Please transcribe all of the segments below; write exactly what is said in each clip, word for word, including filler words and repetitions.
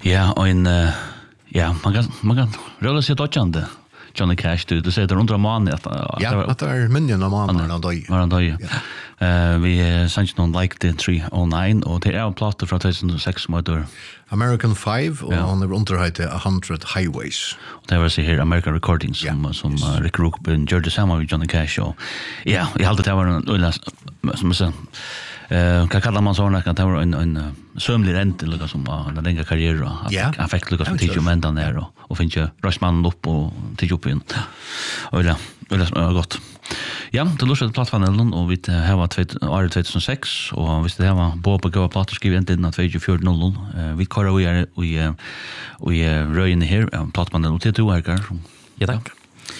Ja, och en uh, ja, man kan man kan rulla sig dodgande. Johnny Cash du du säger det undrar man att ja, att det är minnen av mannen och döj. Var han döj. Eh vi sanns någon like the tre oh nine och det är en platta från two thousand six motor. American five och han är underhållet one hundred highways. Det var så här American Recordings som som uh, Rick Rubin, George Samar och Johnny Cash och ja, jag hade det var en som så eh kan kalla man såna kan det var en en sömlig rent eller som har en längre karriär och han fick lucka som tidigt men där och och finns ju Rushman upp och till upp igen. Och ja, det är gott. Ja, det låter plattformen och vi har varit år two thousand six och visst det var på på gå platt skriva inte innan twenty-four noll. Vi kör vi är vi vi röjer här plattformen och till två här. Ja tack.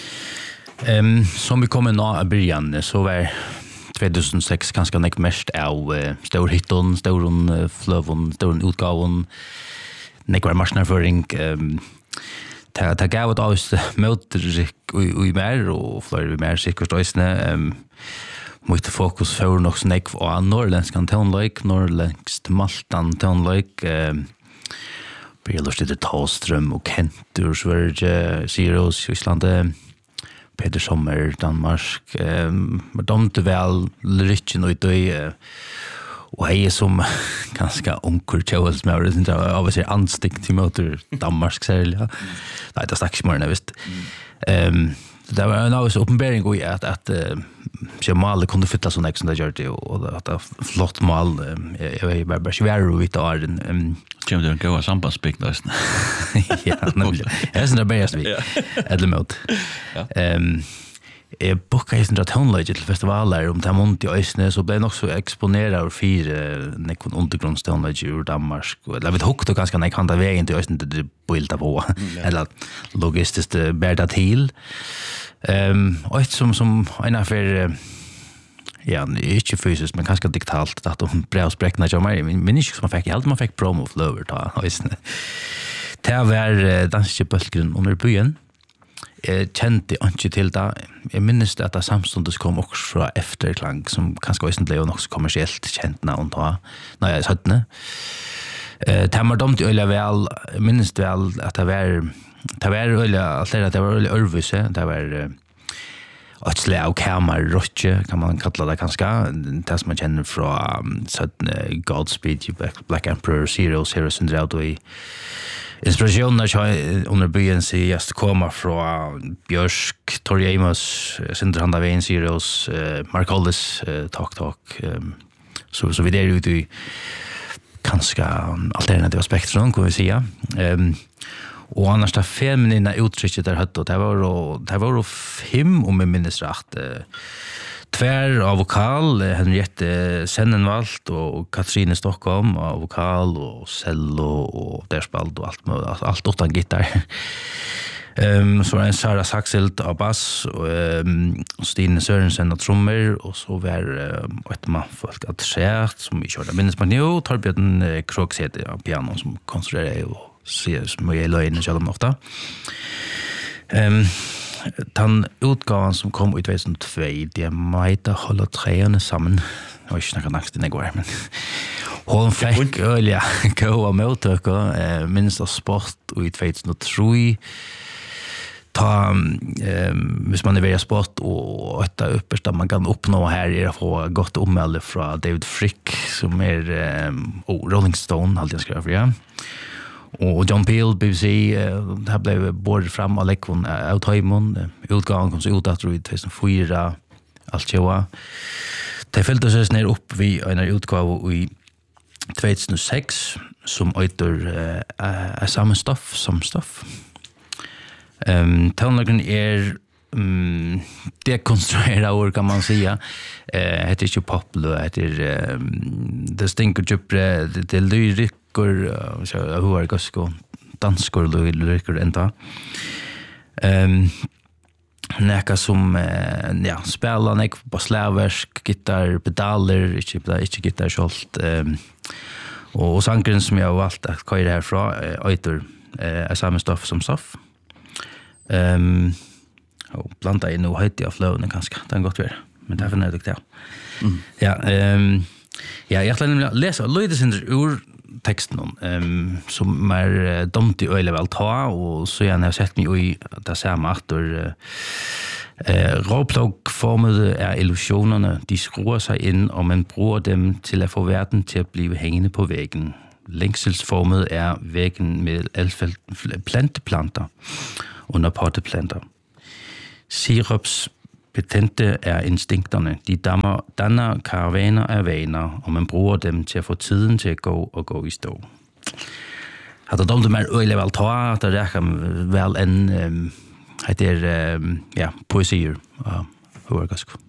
Ehm som vi kommer nå i början så var two thousand six ganska näck mest av uh, stor hitton, stor uh, flövon, stor utgåvan. Näck var marknadsföring ehm ta ta gav det aus motor och i mer och fler vi mer säkert ösne ehm mycket fokus för nog näck och norrländsk town like norrländsk maltan town like ehm Brilust det Talström och Kentur Sverige Zeros i Island Peter Sommer Danmark ehm men de det väl rich och det och hej som ganska onkel Charles Maurer inte av sig anstinkt till motor Danmark sälja. Nej, det stack smörna visst. Ehm det var en av uppenbarelse och att att så mal kunde fylla så nästa journey och att flott mal jag är bara svär och vita den Jim det går samma speak där. Ja, nämligen. Det är det bästa vi. Eller mot. Ehm Jag bokade en tonlage till festivaler om Tamonti och Ösne så blev också exponerad av fyra nekon undergrundstonlage ur Danmark. Eller vet hukt och ganska nek handa vägen till Ösne det bilda på. Eller logistiskt bärda till. Ehm och ett som som en affär ja, inte fysiskt men ganska digitalt att de brevspräckna jag mig men inte som man fick helt man fick promo flower ta Ösne. Det var danske bølgen under byen. Jeg kjente ikke til det. Jeg minnes det at det samstundes kom også fra efterklang, som kanskje også ble nok kommersielt kjent navn på, når jeg satt det. Det var dumt øyelig vel, jeg minnes det vel at det var, det var øyelig, alt det det var øyelig ørvise, det var et slag av kamer, rotje, kan man kalla det kanskje, det som man kjenner fra sånn Godspeed, Black Emperor, Zeros, Heroes and Drought, og inspirationen under byen sig just komma från Björsk, Torje Amos, Sindre Handa Vein, Zeros, Mark Hollis, Talk Talk. Så så vi där ute i ganska alternativa spektrum kan vi säga. Ehm och annars det feminina uttrycket där hade det var och det var fem om jag minns rätt. Tvär av vokal, Henriette Sennenwald och Katrine Stockholm av vokal och cello och derspalt och allt allt, allt utan gitarr. Ehm så var en Sara Saxelt av bass och um, Stine Sørensen av trummor och så var um, ett man folk att säga som vi körde minns på nu Torbjörn uh, Krokshed av piano som konstruerade och ser som jag löjne själv ofta. Ehm den utgaven som kom i two thousand two, det måtte holde treene sammen. Jeg har ikke snakket nakst i går, men hun fikk øyelig gode møttøkker, minst av sport i two thousand three. Ta, um, hvis man er ved sport og etter upperst, man kan oppnå her er å få godt ommelde fra David Frick, som er um, oh, Rolling Stone, alltid jeg skrev for, ja. Og John Peel, B B C, det här blev båret fram av lekvån av Taimon. Utgången kom så ut att i two thousand four, allt tjoa. Det fyllde sig ner upp vid en utgång i two thousand six som øyter uh, samme stoff som stoff. Um, Tonlagen er um, dekonstruerad ord kan man säga. Uh, det är inte poplo, det är um, det stinker djupre, det är lyrik och så hur är det ska danskor lyriker ända. Ehm näka som ja spelar nek på slaversk gitarr pedaler inte inte gitarr skolt ehm och sångren som jag har valt att köra härifrån öter är samma stoff som stoff. Ehm och blanda in och höjt i flowen kanske det har gått vidare men det är för nödigt ja. Ja ehm ja jag skulle läsa lite sen ur texten um, som är uh, dumt i öle väl ta och så jag har sett mig i det samma aktor uh, råplugformede er illusionerne. De skruer sig ind, og man bruger dem til at få verden til at blive hængende på væggen. Længselsformet er væggen med alfald planteplanter under potteplanter. Sirups betente er instinkterne. De dammer, danner karavaner af vaner, og man bruger dem til at få tiden til at gå og gå i stå. At det dumt er øyelig vel ta, at det rækker vel en um, det er um, ja, poesier og hørgask.